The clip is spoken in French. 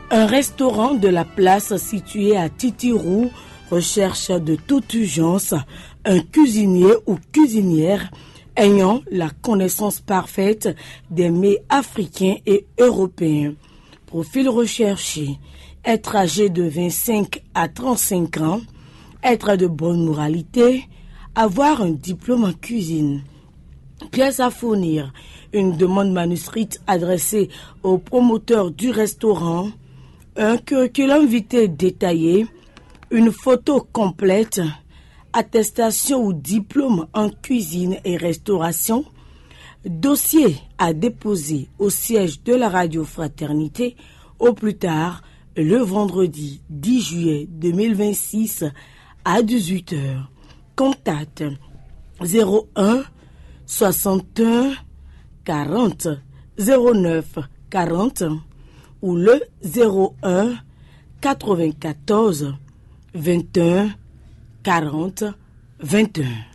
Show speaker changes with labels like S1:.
S1: Un restaurant de la place situé à Titirou recherche de toute urgence un cuisinier ou cuisinière ayant la connaissance parfaite des mets africains et européens. Profil recherché: être âgé de 25 à 35 ans, être de bonne moralité, avoir un diplôme en cuisine. Pièces à fournir: une demande manuscrite adressée au promoteur du restaurant, un curriculum vitae détaillé, une photo complète, attestation ou diplôme en cuisine et restauration, dossier à déposer au siège de la Radio Fraternité au plus tard le vendredi 10 juillet 2026 à 18h. Contact 01 61 40 09 40 ou le 01 94 21 40 21.